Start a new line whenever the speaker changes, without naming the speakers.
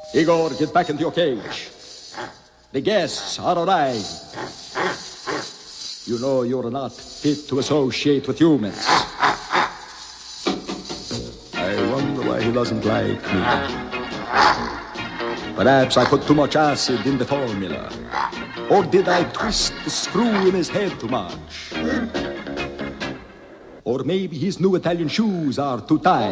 Igor, get back into your cage. The guests are arrived. You know you're not fit to associate with humans. I wonder why he doesn't like me. Perhaps I put too much acid in the formula. Or did I twist the screw in his head too much? Or maybe his new Italian shoes are too tight.